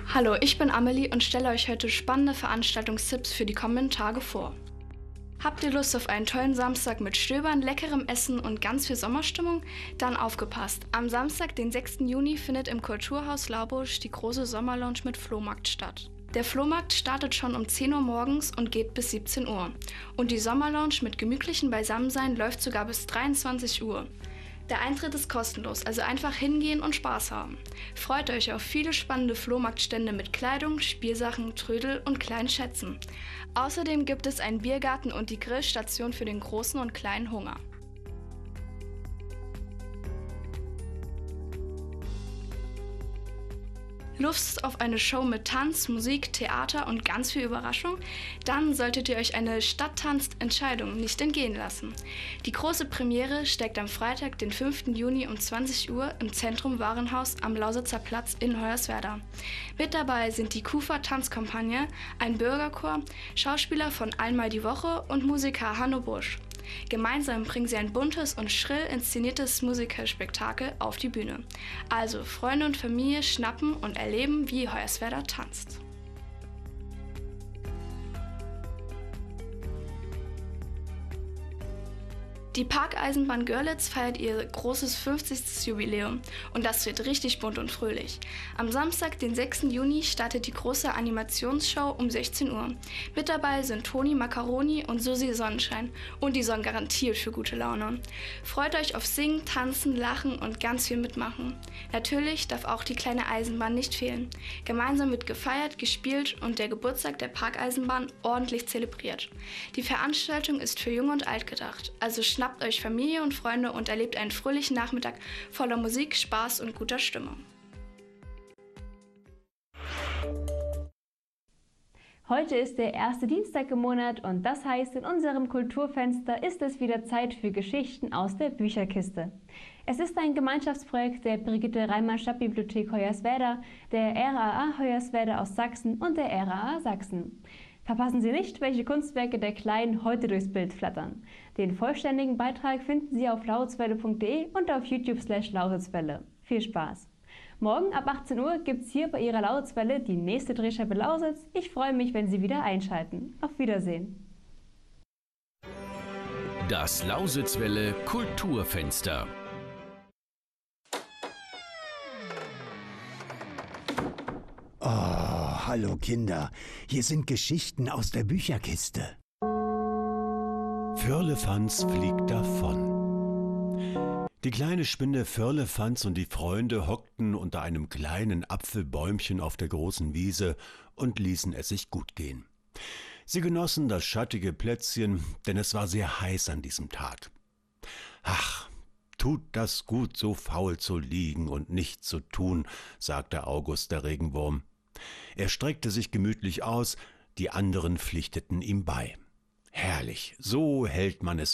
Hallo, ich bin Amelie und stelle euch heute spannende Veranstaltungstipps für die kommenden Tage vor. Habt ihr Lust auf einen tollen Samstag mit Stöbern, leckerem Essen und ganz viel Sommerstimmung? Dann aufgepasst! Am Samstag, den 6. Juni, findet im Kulturhaus Laubusch die große Sommerlounge mit Flohmarkt statt. Der Flohmarkt startet schon um 10 Uhr morgens und geht bis 17 Uhr. Und die Sommerlounge mit gemütlichem Beisammensein läuft sogar bis 23 Uhr. Der Eintritt ist kostenlos, also einfach hingehen und Spaß haben. Freut euch auf viele spannende Flohmarktstände mit Kleidung, Spielsachen, Trödel und kleinen Schätzen. Außerdem gibt es einen Biergarten und die Grillstation für den großen und kleinen Hunger. Lust auf eine Show mit Tanz, Musik, Theater und ganz viel Überraschung? Dann solltet ihr euch eine Stadttanz-Entscheidung nicht entgehen lassen. Die große Premiere steckt am Freitag, den 5. Juni um 20 Uhr im Zentrum Warenhaus am Lausitzer Platz in Hoyerswerda. Mit dabei sind die Kufa-Tanzkompagne, ein Bürgerchor, Schauspieler von Einmal die Woche und Musiker Hanno Busch. Gemeinsam bringen sie ein buntes und schrill inszeniertes Musikerspektakel auf die Bühne. Also Freunde und Familie schnappen und erleben, wie Hoyerswerda tanzt. Die Parkeisenbahn Görlitz feiert ihr großes 50. Jubiläum und das wird richtig bunt und fröhlich. Am Samstag, den 6. Juni, startet die große Animationsshow um 16 Uhr. Mit dabei sind Toni Macaroni und Susi Sonnenschein und die sorgen garantiert für gute Laune. Freut euch auf Singen, Tanzen, Lachen und ganz viel Mitmachen. Natürlich darf auch die kleine Eisenbahn nicht fehlen. Gemeinsam wird gefeiert, gespielt und der Geburtstag der Parkeisenbahn ordentlich zelebriert. Die Veranstaltung ist für Jung und Alt gedacht, also schnappt euch Familie und Freunde und erlebt einen fröhlichen Nachmittag voller Musik, Spaß und guter Stimmung. Heute ist der erste Dienstag im Monat und das heißt, in unserem Kulturfenster ist es wieder Zeit für Geschichten aus der Bücherkiste. Es ist ein Gemeinschaftsprojekt der Brigitte Reimann Stadtbibliothek Hoyerswerda, der RAA Hoyerswerda aus Sachsen und der RAA Sachsen. Verpassen Sie nicht, welche Kunstwerke der Kleinen heute durchs Bild flattern. Den vollständigen Beitrag finden Sie auf lausitzwelle.de und auf YouTube/Lausitzwelle. Viel Spaß! Morgen ab 18 Uhr gibt's hier bei Ihrer Lausitzwelle die nächste Drehscheibe Lausitz. Ich freue mich, wenn Sie wieder einschalten. Auf Wiedersehen! Das Lausitzwelle Kulturfenster. Oh, hallo Kinder, hier sind Geschichten aus der Bücherkiste. Firlefanz fliegt davon. Die kleine Spinne Firlefanz und die Freunde hockten unter einem kleinen Apfelbäumchen auf der großen Wiese und ließen es sich gut gehen. Sie genossen das schattige Plätzchen, denn es war sehr heiß an diesem Tag. Ach, tut das gut, so faul zu liegen und nichts zu tun, sagte August der Regenwurm. Er streckte sich gemütlich aus, die anderen pflichteten ihm bei. Herrlich, so hält man es